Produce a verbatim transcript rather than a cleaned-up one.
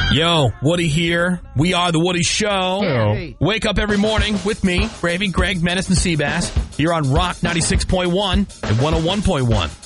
Yo, Woody here. We are The Woody Show. Hey. Wake up every morning with me, Gravy, Greg, Menace, and Seabass here on Rock ninety-six point one and one oh one point one.